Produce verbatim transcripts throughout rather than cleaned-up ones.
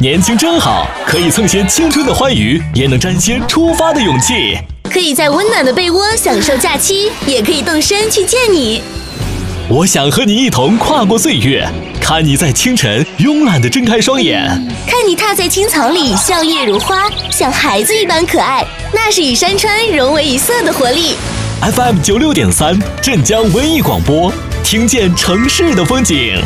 年轻真好，可以蹭些青春的欢愉，也能沾些出发的勇气。 可以在温暖的被窝享受假期，也可以动身去见你。 我想和你一同跨过岁月，看你在清晨慵懒地睁开双眼， 看你踏在青草里笑靥如花，像孩子一般可爱，那是与山川融为一色的活力。 F M 九六点三，镇江文艺广播，听见城市的风景。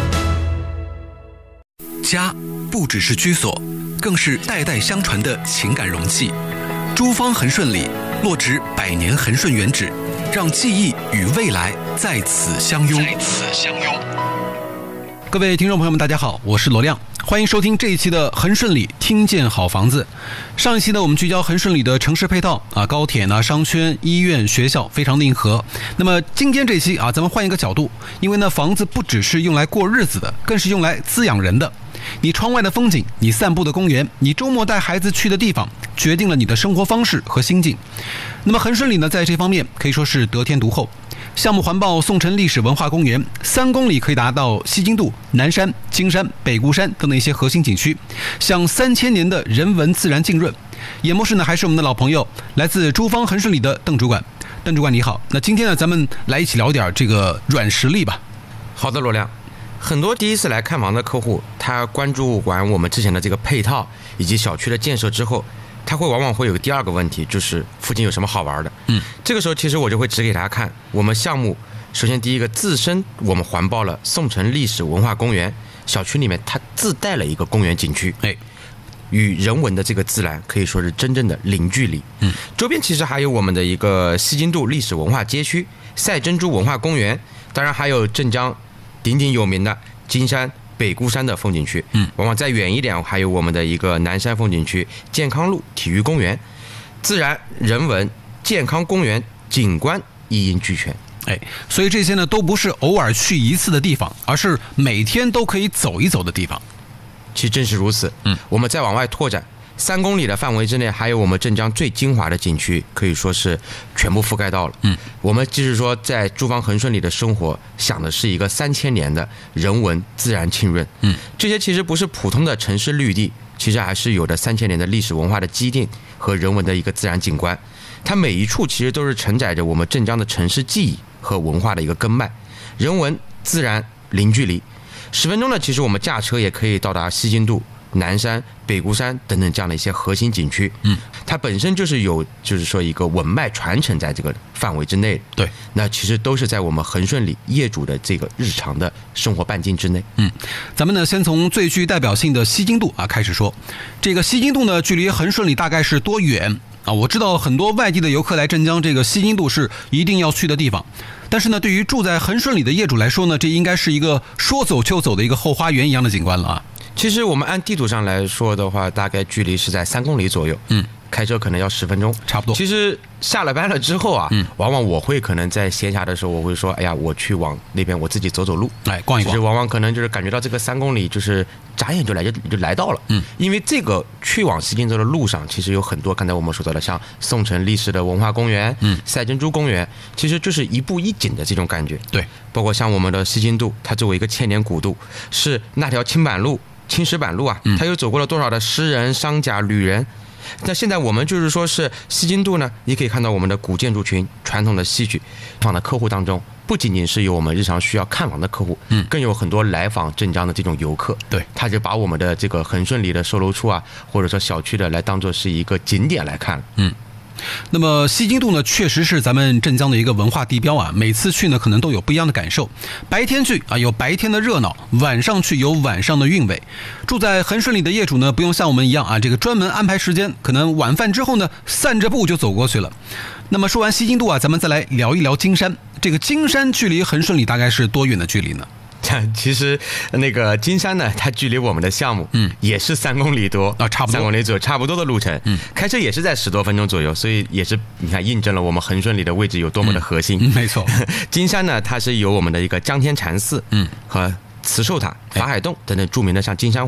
家不只是居所，更是代代相传的情感容器。诸方恒顺里落植百年恒顺原址，让记忆与未来在此相拥。在此相拥。 各位听众朋友们，大家好，我是罗亮，欢迎收听这一期的恒顺里听见好房子。上一期呢，我们聚焦恒顺里的城市配套啊，高铁呢、商圈、医院、学校非常的硬核。那么今天这一期啊，咱们换一个角度，因为呢，房子不只是用来过日子的，更是用来滋养人的。你窗外的风景，你散步的公园，你周末带孩子去的地方，决定了你的生活方式和心境。那么恒顺里呢，在这方面可以说是得天独厚。项目环抱宋城历史文化公园，三公里可以达到西津渡、南山、金山、北固山等的一些核心景区，享三千年的人文自然浸润。演播室呢，还是我们的老朋友，来自诸方恒顺里的邓主管。邓主管你好，那今天呢，咱们来一起聊点这个软实力吧。 好的，罗亮。很多第一次来看房的客户，他关注完我们之前的这个配套以及小区的建设之后，他会往往会有个第二个问题，就是附近有什么好玩的。嗯，这个时候其实我就会指给他看，我们项目首先第一个自身我们环抱了宋城历史文化公园，小区里面它自带了一个公园景区，哎，与人文的这个自然可以说是真正的零距离。嗯，周边其实还有我们的一个西津渡历史文化街区、赛珍珠文化公园，当然还有镇江鼎鼎有名的金山、北固山的风景区，嗯，往往再远一点，还有我们的一个南山风景区、健康路体育公园，自然、人文、健康公园、景观一应俱全。 哎，所以这些呢，都不是偶尔去一次的地方，而是每天都可以走一走的地方。 其实正是如此，嗯，我们再往外拓展。三公里的范围之内，还有我们镇江最精华的景区，可以说是全部覆盖到了。嗯，我们就是说，在诸方恒顺里的生活，想的是一个三千年的人文自然浸润。嗯，这些其实不是普通的城市绿地，其实还是有着三千年的历史文化的积淀和人文的一个自然景观。它每一处其实都是承载着我们镇江的城市记忆和文化的一个根脉，人文自然零距离。十分钟呢，其实我们驾车也可以到达西津渡、南山、北固山等等这样的一些核心景区，嗯，它本身就是有，就是说一个文脉传承在这个范围之内， 对， 那其实都是在我们恒顺里业主的这个日常的生活半径之内。 嗯，咱们呢先从最具代表性的西津渡啊开始说，这个西津渡呢距离恒顺里大概是多远啊？我知道很多外地的游客来镇江，这个西津渡是一定要去的地方。但是呢，对于住在恒顺里的业主来说呢，这应该是一个说走就走的一个后花园一样的景观了啊。 其实我们按地图上来说的话，大概距离是在三公里左右。嗯，开车可能要十分钟， 差不多。 其实下了班了之后啊，嗯，往往我会可能在闲暇的时候，我会说，哎呀，我去往那边我自己走走路， 哎，逛一逛。 就是往往可能就是感觉到这个三公里就是眨眼就来就就来到了。嗯，因为这个去往西津渡的路上，其实有很多刚才我们说到的，像宋城历史的文化公园，嗯，赛珍珠公园，其实就是一步一景的这种感觉。 对， 包括像我们的西津渡，它作为一个千年古渡，是那条青板路。青石板路啊，它又走过了多少的诗人、商家、旅人。那现在我们就是说是西津渡呢，你可以看到我们的古建筑群、传统的戏曲放的客户当中，不仅仅是有我们日常需要看房的客户，嗯，更有很多来访镇江的这种游客。 对， 他就把我们的这个恒顺里的售楼处啊，或者说小区的来当做是一个景点来看。嗯。 那么西津渡呢，确实是咱们镇江的一个文化地标啊。每次去呢，可能都有不一样的感受。白天去啊，有白天的热闹；晚上去有晚上的韵味。住在恒顺里的业主呢，不用像我们一样啊，这个专门安排时间，可能晚饭之后呢，散着步就走过去了。那么说完西津渡啊，咱们再来聊一聊金山。这个金山距离恒顺里大概是多远的距离呢？ 其实那个金山呢，它距离我们的项目嗯也是三公里多啊，差不多三公里左右，差不多的路程。嗯，开车也是在十多分钟左右，所以也是你看印证了我们恒顺里的位置有多么的核心。 嗯、没错， 金山呢，它是有我们的一个江天禅寺，嗯，和慈寿塔、法海洞等等著名的像金山湖。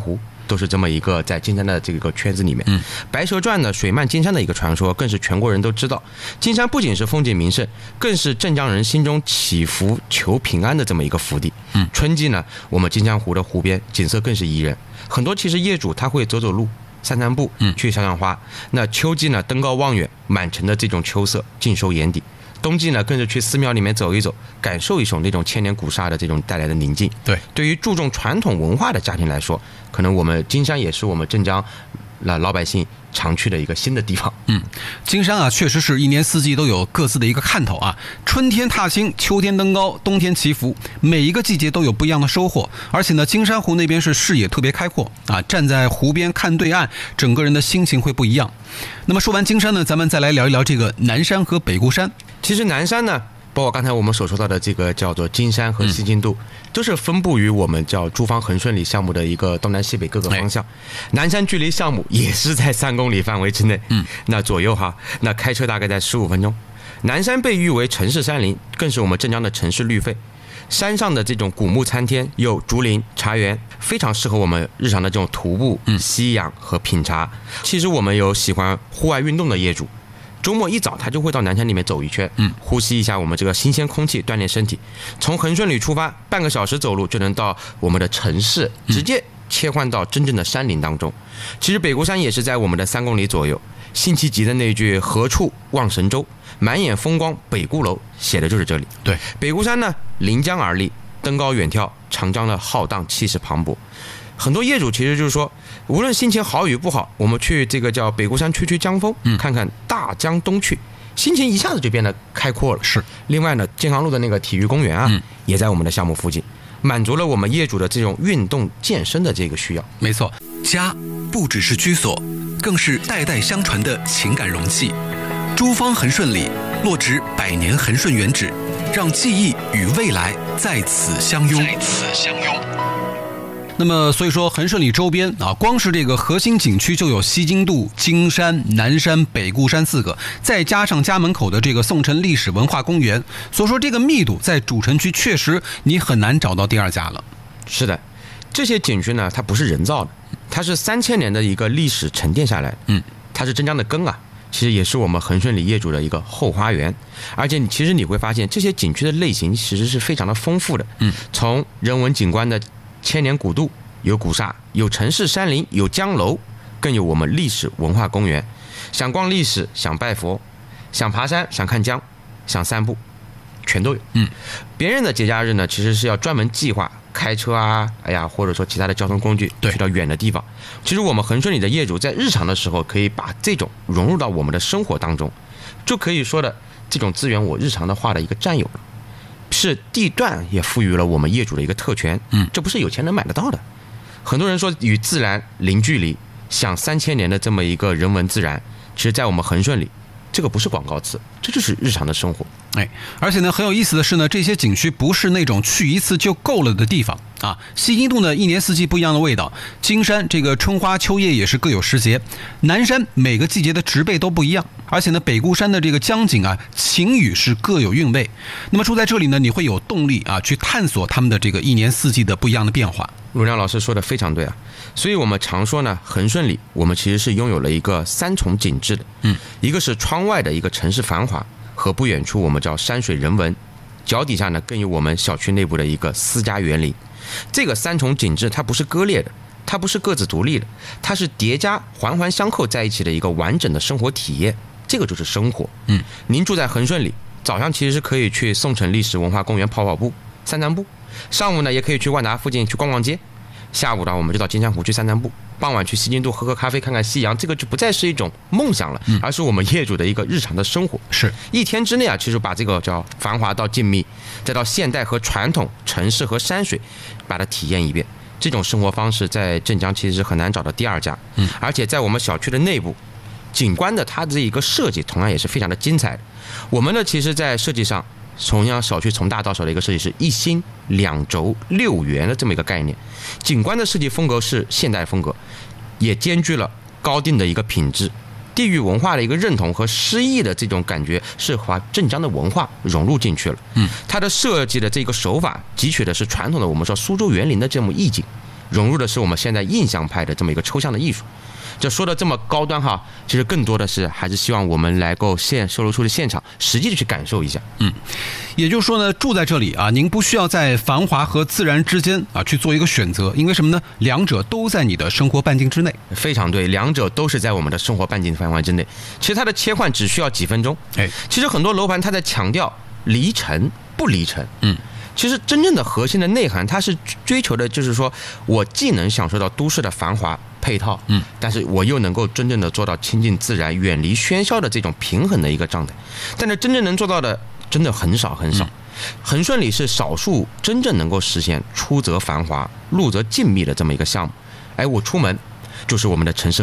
都是这么一个在金山的这个圈子里面。嗯，白蛇传呢，水漫金山的一个传说，更是全国人都知道。金山不仅是风景名胜，更是镇江人心中祈福求平安的这么一个福地。嗯，春季呢，我们金山湖的湖边景色更是宜人，很多其实业主他会走走路、散散步，嗯，去赏赏花。那秋季呢，登高望远，满城的这种秋色尽收眼底。冬季呢，更是去寺庙里面走一走，感受一首那种千年古刹的这种带来的宁静。 对， 对于注重传统文化的家庭来说，可能我们金山也是我们镇江老老百姓常去的一个新的地方。 嗯，金山啊，确实是一年四季都有各自的一个看头啊。春天踏青，秋天登高，冬天祈福，每一个季节都有不一样的收获。而且呢，金山湖那边是视野特别开阔啊，站在湖边看对岸，整个人的心情会不一样。那么说完金山呢，咱们再来聊一聊这个南山和北固山。 其实南山呢，包括刚才我们所说到的这个叫做金山和西进度，嗯、都是分布于我们叫珠芳恒顺里项目的一个东南西北各个方向。哎、南山距离项目也是在三公里范围之内，嗯，那左右哈，那开车大概在十五分钟。南山被誉为城市山林，更是我们镇江的城市绿肺。山上的这种古木参天，有竹林、茶园，非常适合我们日常的这种徒步、吸氧和品茶。其实我们有喜欢户外运动的业主，周末一早他就会到南山里面走一圈，嗯，呼吸一下我们这个新鲜空气，锻炼身体。从恒顺里出发，半个小时走路就能到我们的城市，直接切换到真正的山林当中。其实北固山也是在我们的三公里左右。辛弃疾的那句何处望神州，满眼风光北固楼，写的就是这里。 对， 北固山呢，临江而立，登高远眺，长江的浩荡气势磅礴。很多业主其实就是说，无论心情好与不好，我们去这个叫北固山吹吹江风，嗯，看看大江东去，心情一下子就变得开阔了。 是。 另外呢，健康路的那个体育公园啊，嗯、也在我们的项目附近，满足了我们业主的这种运动健身的这个需要。 没错， 家不只是居所，更是代代相传的情感容器。珠芳恒顺里落植百年恒顺原址，让记忆与未来在此相拥。在此相拥。 那么，所以说恒顺里周边啊，光是这个核心景区就有西津渡、金山、南山、北固山四个，再加上家门口的这个宋城历史文化公园，所以说这个密度在主城区确实你很难找到第二家了。 是的，这些景区呢，它不是人造的，它是三千年的一个历史沉淀下来，嗯，它是镇江的根啊。其实也是我们恒顺里业主的一个后花园，而且其实你会发现这些景区的类型其实是非常的丰富的，嗯，从人文景观的千年古渡，有古刹，有城市山林，有江楼，更有我们历史文化公园。想逛历史，想拜佛，想爬山，想看江，想散步，全都有。嗯，别人的节假日呢，其实是要专门计划开车啊，哎呀，或者说其他的交通工具去到远的地方。其实我们恒顺里的业主在日常的时候，可以把这种融入到我们的生活当中，就可以说的这种资源，我日常的化的一个占有了。是地段也赋予了我们业主的一个特权，嗯，这不是有钱人买得到的。很多人说与自然零距离，享三千年的这么一个人文自然，其实在我们恒顺里，这个不是广告词，这就是日常的生活。 哎，而且呢，很有意思的是呢，这些景区不是那种去一次就够了的地方啊。西津渡呢，一年四季不一样的味道；金山这个春花秋叶也是各有时节；南山每个季节的植被都不一样。而且呢，北固山的这个江景啊，晴雨是各有韵味。那么住在这里呢，你会有动力啊，去探索他们的这个一年四季的不一样的变化。 鲁亮老师说的非常对啊，所以我们常说呢，恒顺里我们其实是拥有了一个三重景致的，嗯，一个是窗外的一个城市繁华，和不远处我们叫山水人文，脚底下呢更有我们小区内部的一个私家园林。这个三重景致它不是割裂的，它不是各自独立的，它是叠加环环相扣在一起的一个完整的生活体验。这个就是生活。嗯，您住在恒顺里，早上其实是可以去宋城历史文化公园跑跑步、散散步，上午呢也可以去万达附近去逛逛街，下午呢我们就到金山湖去散散步，傍晚去西津渡喝喝咖啡、看看夕阳。这个就不再是一种梦想了，而是我们业主的一个日常的生活。 是一天之内啊，其实把这个叫繁华到静谧，再到现代和传统、城市和山水，把它体验一遍。这种生活方式在镇江其实是很难找到第二家。嗯，而且在我们小区的内部，景观的它的一个设计同样也是非常的精彩的。我们呢，其实在设计上，同样小区从大到小的一个设计是一心两轴六圆的这么一个概念。景观的设计风格是现代风格，也兼具了高定的一个品质，地域文化的一个认同和诗意的这种感觉，是把镇江的文化融入进去了。嗯，它的设计的这个手法汲取的是传统的我们说苏州园林的这种意境， 融入的是我们现在印象派的这么一个抽象的艺术。这说的这么高端哈，其实更多的是还是希望我们来够现售楼处的现场实际的去感受一下。 嗯，也就是说呢，住在这里啊，您不需要在繁华和自然之间啊去做一个选择，因为什么呢？两者都在你的生活半径之内。 非常对，两者都是在我们的生活半径范围之内。其实它的切换只需要几分钟。 哎， 其实很多楼盘它在强调离城不离城。 嗯。 其实真正的核心的内涵，它是追求的就是说我既能享受到都市的繁华配套， 嗯， 但是我又能够真正的做到亲近自然、远离喧嚣的这种平衡的一个状态。但是真正能做到的，真的很少很少。嗯、恒顺里是少数真正能够实现出则繁华、入则静谧的这么一个项目。哎，我出门就是我们的城市